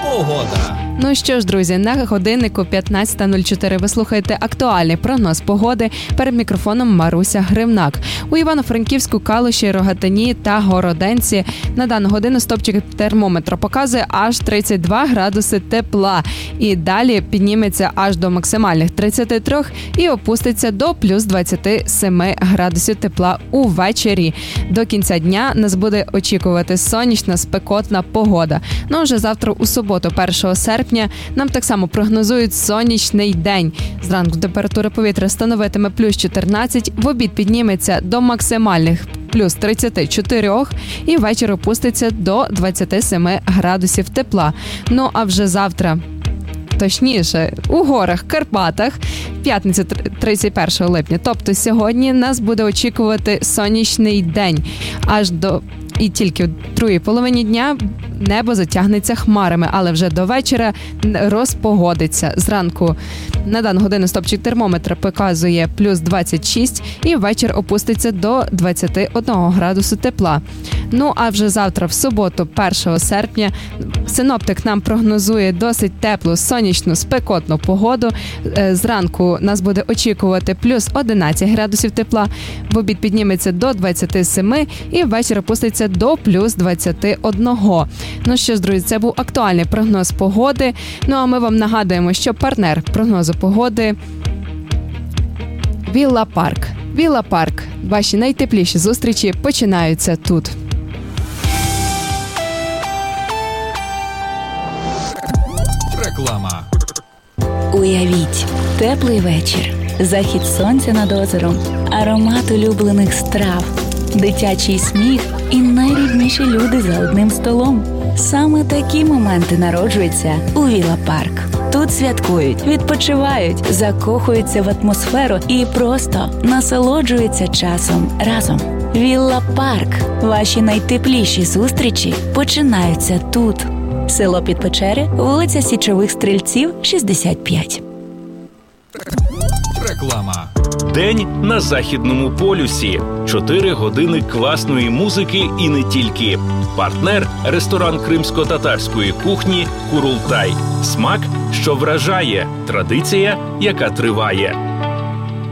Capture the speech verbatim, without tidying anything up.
Погода. Ну що ж, друзі, на годиннику п'ятнадцята нуль чотири ви слухаєте актуальний прогноз погоди. Перед мікрофоном Маруся Гривнак. У Івано-Франківську, Калуші, Рогатині та Городенці на дану годину стопчик термометра показує аж тридцять два градуси тепла. І далі підніметься аж до максимальних тридцяти трьох і опуститься до плюс двадцяти семи градусів тепла увечері. До кінця дня нас буде очікувати сонячна, спекотна погода. Ну, вже завтра у суботу, першого серпня, нам так само прогнозують сонячний день. Зранку температура повітря становитиме плюс чотирнадцять, в обід підніметься до максимальних плюс тридцять чотири і ввечері опуститься до двадцяти семи градусів тепла. Ну, а вже завтра, точніше, у горах, Карпатах, п'ятниця тридцять першого липня, тобто сьогодні нас буде очікувати сонячний день. Аж до І тільки в другій половині дня небо затягнеться хмарами, але вже до вечора розпогодиться. Зранку на дану годину стопчик термометра показує плюс двадцять шість і вечір опуститься до двадцяти одного градусу тепла. Ну, а вже завтра, в суботу, першого серпня, синоптик нам прогнозує досить теплу, сонячну, спекотну погоду. Зранку нас буде очікувати плюс одинадцять градусів тепла, в обід підніметься до двадцяти семи і ввечері опуститься до плюс двадцяти одного. Ну що ж, друзі, це був актуальний прогноз погоди. Ну, а ми вам нагадуємо, що партнер прогнозу погоди – Вілла Парк. Вілла Парк. Ваші найтепліші зустрічі починаються тут. Реклама. Уявіть, теплий вечір, захід сонця над озером, аромат улюблених страв, дитячий сміх і найрідніші люди за одним столом. Саме такі моменти народжуються у Вілла Парк. Тут святкують, відпочивають, закохуються в атмосферу і просто насолоджуються часом разом. Вілла Парк. Ваші найтепліші зустрічі починаються тут. Село Підпечери, вулиця Січових Стрільців, шістдесят п'ять. Реклама. День на Західному полюсі. Чотири години класної музики і не тільки. Партнер – ресторан кримсько-татарської кухні «Курултай». Смак, що вражає. Традиція, яка триває.